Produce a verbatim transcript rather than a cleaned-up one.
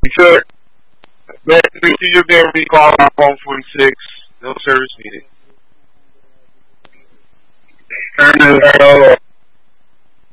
You sure? Man, make sure you're being recalled on phone forty-six. No service needed.